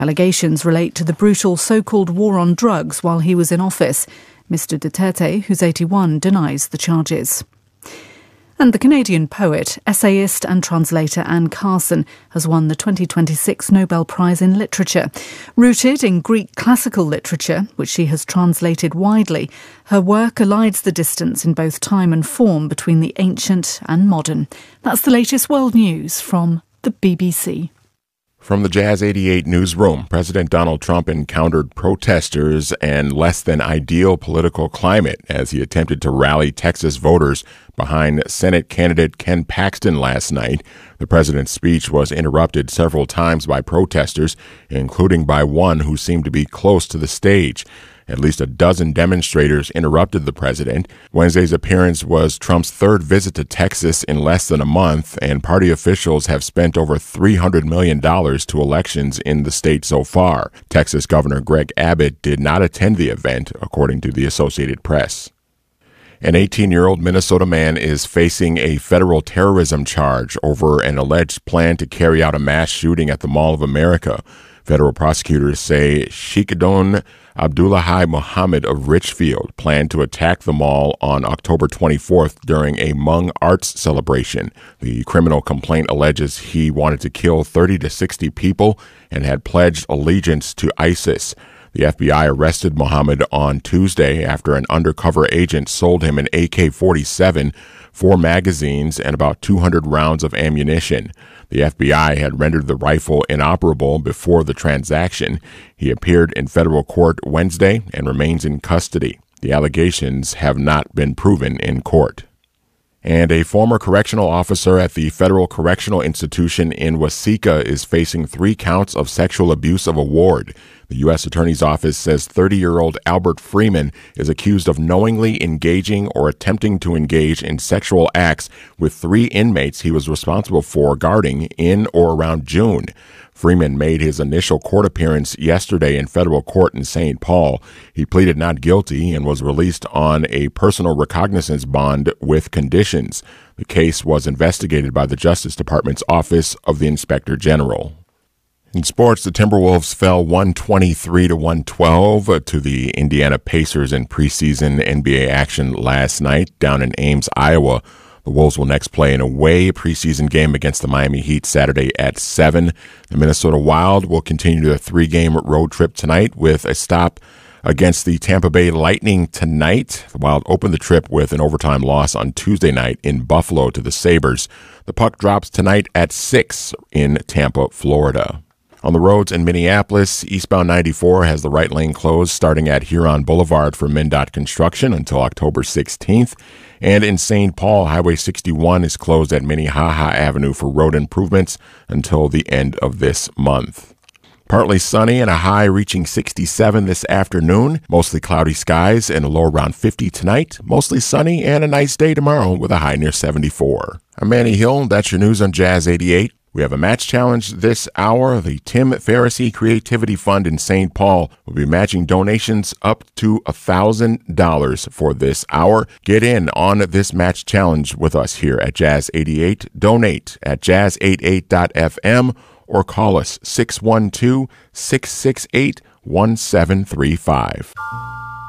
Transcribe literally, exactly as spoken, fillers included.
Allegations relate to the brutal so-called war on drugs while he was in office. Mister Duterte, who's eighty-one, denies the charges. And the Canadian poet, essayist and translator Anne Carson has won the twenty twenty-six Nobel Prize in Literature. Rooted in Greek classical literature, which she has translated widely, her work elides the distance in both time and form between the ancient and modern. That's the latest world news from the B B C. From the Jazz eighty-eight newsroom, President Donald Trump encountered protesters and less than ideal political climate as he attempted to rally Texas voters behind Senate candidate Ken Paxton last night. The president's speech was interrupted several times by protesters, including by one who seemed to be close to the stage. At least a dozen demonstrators interrupted the president. Wednesday's appearance was Trump's third visit to Texas in less than a month, and party officials have spent over three hundred million dollars to elections in the state so far. Texas Governor Greg Abbott did not attend the event, according to the Associated Press. An eighteen-year-old Minnesota man is facing a federal terrorism charge over an alleged plan to carry out a mass shooting at the Mall of America. Federal prosecutors say Sheikhdon Abdullahi Muhammad of Richfield planned to attack the mall on October twenty-fourth during a Hmong arts celebration. The criminal complaint alleges he wanted to kill thirty to sixty people and had pledged allegiance to ISIS. The F B I arrested Muhammad on Tuesday after an undercover agent sold him an A K forty-seven, four magazines, and about two hundred rounds of ammunition. The F B I had rendered the rifle inoperable before the transaction. He appeared in federal court Wednesday and remains in custody. The allegations have not been proven in court. And a former correctional officer at the Federal Correctional Institution in Waseca is facing three counts of sexual abuse of a ward. The U S Attorney's Office says thirty-year-old Albert Freeman is accused of knowingly engaging or attempting to engage in sexual acts with three inmates he was responsible for guarding in or around June. Freeman made his initial court appearance yesterday in federal court in Saint Paul. He pleaded not guilty and was released on a personal recognizance bond with conditions. The case was investigated by the Justice Department's Office of the Inspector General. In sports, the Timberwolves fell one twenty-three to one twelve to the Indiana Pacers in preseason N B A action last night down in Ames, Iowa. The Wolves will next play an away preseason game against the Miami Heat Saturday at seven. The Minnesota Wild will continue their three-game road trip tonight with a stop against the Tampa Bay Lightning tonight. The Wild opened the trip with an overtime loss on Tuesday night in Buffalo to the Sabres. The puck drops tonight at six in Tampa, Florida. On the roads in Minneapolis, eastbound ninety-four has the right lane closed starting at Huron Boulevard for MnDOT construction until October sixteenth. And in Saint Paul, Highway sixty-one is closed at Minnehaha Avenue for road improvements until the end of this month. Partly sunny and a high reaching sixty-seven this afternoon. Mostly cloudy skies and a low around fifty tonight. Mostly sunny and a nice day tomorrow with a high near seventy-four. I'm Manny Hill. That's your news on Jazz eighty-eight. We have a match challenge this hour. The Tim Ferriss Creativity Fund in Saint Paul will be matching donations up to one thousand dollars for this hour. Get in on this match challenge with us here at Jazz eighty-eight. Donate at jazz eighty-eight dot f m or call us six one two, six six eight, one seven three five.